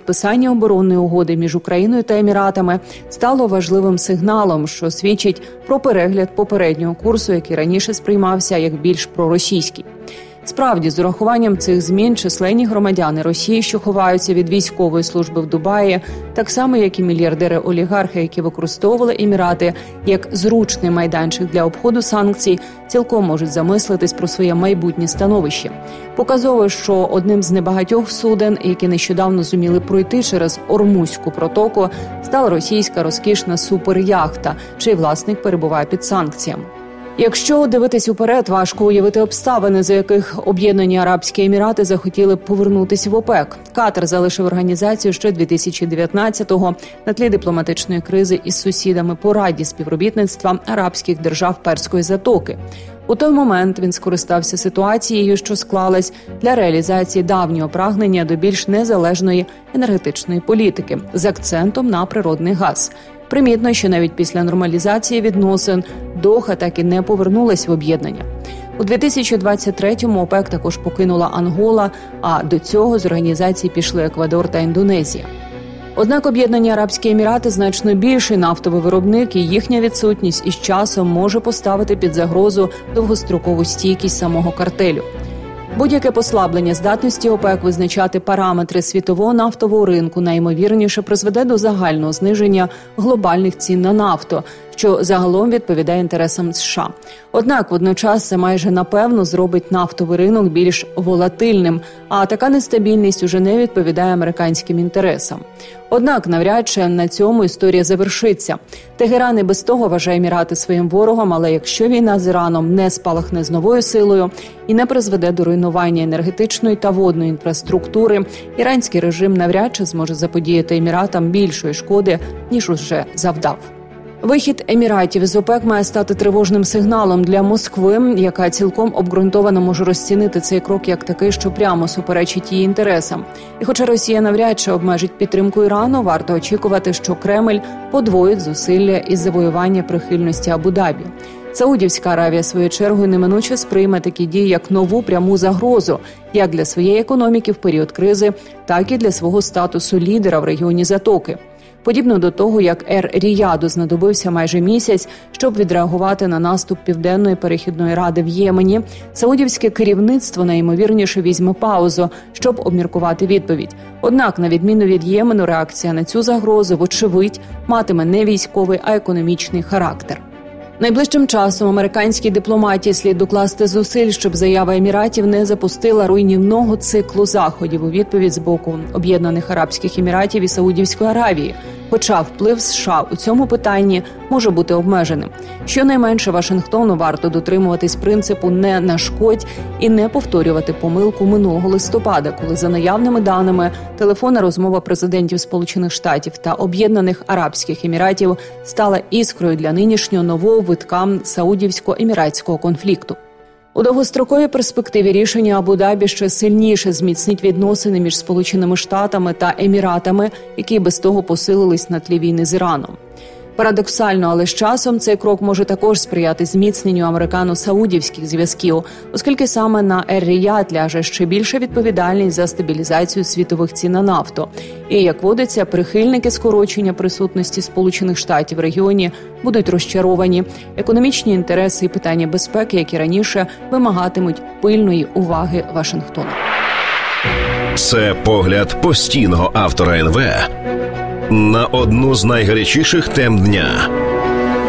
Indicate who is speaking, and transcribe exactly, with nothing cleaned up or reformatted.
Speaker 1: підписання оборонної угоди між Україною та Еміратами стало важливим сигналом, що свідчить про перегляд попереднього курсу, який раніше сприймався як більш проросійський. Справді, з урахуванням цих змін численні громадяни Росії, що ховаються від військової служби в Дубаї, так само, як і мільярдери-олігархи, які використовували Емірати як зручний майданчик для обходу санкцій, цілком можуть замислитись про своє майбутнє становище. Показово, що одним з небагатьох суден, які нещодавно зуміли пройти через Ормузьку протоку, стала російська розкішна суперяхта, чий власник перебуває під санкціями. Якщо дивитись уперед, важко уявити обставини, за яких Об'єднані Арабські Емірати захотіли повернутися в ОПЕК. Катар залишив організацію ще дві тисячі дев'ятнадцятого на тлі дипломатичної кризи із сусідами по Раді співробітництва арабських держав Перської затоки. У той момент він скористався ситуацією, що склалась для реалізації давнього прагнення до більш незалежної енергетичної політики з акцентом на природний газ. Примітно, що навіть після нормалізації відносин Доха так і не повернулась в об'єднання. У дві тисячі двадцять третьому ОПЕК також покинула Ангола, а до цього з організації пішли Еквадор та Індонезія. Однак Об'єднані Арабські Емірати значно більший нафтовий виробник, і їхня відсутність із часом може поставити під загрозу довгострокову стійкість самого картелю. Будь-яке послаблення здатності ОПЕК визначати параметри світового нафтового ринку найімовірніше призведе до загального зниження глобальних цін на нафту, що загалом відповідає інтересам США. Однак водночас це майже напевно зробить нафтовий ринок більш волатильним, а така нестабільність уже не відповідає американським інтересам. Однак навряд чи на цьому історія завершиться. Тегеран і без того вважає Емірати своїм ворогом, але якщо війна з Іраном не спалахне з новою силою і не призведе до руйнування енергетичної та водної інфраструктури, іранський режим навряд чи зможе заподіяти Еміратам більшої шкоди, ніж уже завдав. Вихід Еміратів з ОПЕК має стати тривожним сигналом для Москви, яка цілком обґрунтовано може розцінити цей крок як такий, що прямо суперечить її інтересам. І хоча Росія навряд чи обмежить підтримку Ірану, варто очікувати, що Кремль подвоїть зусилля із завоювання прихильності Абу-Дабі. Саудівська Аравія, своєю чергою, неминуче сприйме такі дії як нову пряму загрозу як для своєї економіки в період кризи, так і для свого статусу лідера в регіоні Затоки. Подібно до того, як Ер-Ріяду знадобився майже місяць, щоб відреагувати на наступ Південної перехідної ради в Ємені, саудівське керівництво найімовірніше візьме паузу, щоб обміркувати відповідь. Однак, на відміну від Ємену, реакція на цю загрозу, вочевидь, матиме не військовий, а економічний характер. Найближчим часом американській дипломатії слід докласти зусиль, щоб заява Еміратів не запустила руйнівного циклу заходів у відповідь з боку Об'єднаних Арабських Еміратів і Саудівської Аравії. Хоча вплив США у цьому питанні може бути обмеженим. Щонайменше Вашингтону варто дотримуватись принципу «не нашкодь» і не повторювати помилку минулого листопада, коли за наявними даними телефонна розмова президентів Сполучених Штатів та Об'єднаних Арабських Еміратів стала іскрою для нинішнього нового витка саудівсько-еміратського конфлікту. У довгостроковій перспективі рішення Абу-Дабі ще сильніше зміцнить відносини між Сполученими Штатами та Еміратами, які без того посилились на тлі війни з Іраном. Парадоксально, але з часом цей крок може також сприяти зміцненню американо-саудівських зв'язків, оскільки саме на Ер-Ріяд ляже ще більша відповідальність за стабілізацію світових цін на нафту. І, як водиться, прихильники скорочення присутності Сполучених Штатів в регіоні будуть розчаровані. Економічні інтереси і питання безпеки, як і раніше, вимагатимуть пильної уваги Вашингтона.
Speaker 2: Це погляд постійного автора ен ве на одну з найгарячіших тем дня.